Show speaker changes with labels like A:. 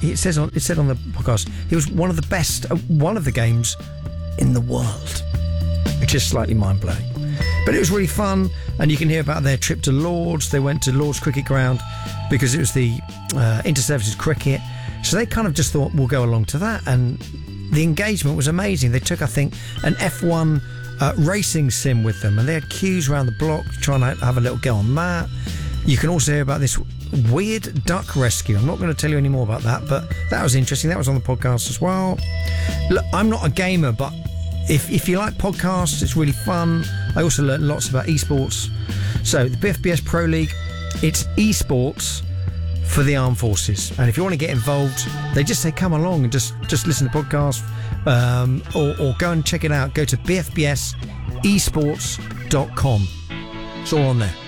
A: it said on the podcast, he was one of the best at one of the games in the world, which is slightly mind-blowing. But it was really fun, and you can hear about their trip to Lords. They went to Lords Cricket Ground because it was the inter-services cricket. So they kind of just thought, we'll go along to that. And the engagement was amazing. They took, I think, an F1 racing sim with them, and they had queues around the block trying to have a little go on that. You can also hear about this weird duck rescue. I'm not going to tell you any more about that, but that was interesting. That was on the podcast as well. Look, I'm not a gamer, but if you like podcasts, it's really fun. I also learned lots about esports. So the BFBS Pro League, it's esports for the armed forces. And if you want to get involved, they just say come along and just listen to the podcast, or go and check it out. Go to bfbsesports.com. It's all on there.